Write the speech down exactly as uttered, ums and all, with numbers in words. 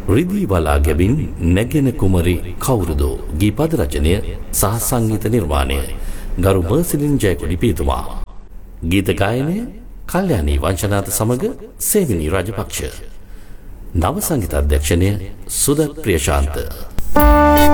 රිදී බලා ගැබින් නැගෙන කුමරි කවුරුදෝ ගීපද රචනය සහ සංගීත නිර්මාණය ගරු මර්සිලින් ජයකොඩි පියතුමා. ගීත ගායනය කල්යාණී වංශනාත සමග සේවිනී රාජපක්ෂ. නව සංගීත අධ්‍යක්ෂණය සුදත් ප්‍රියශාන්ත.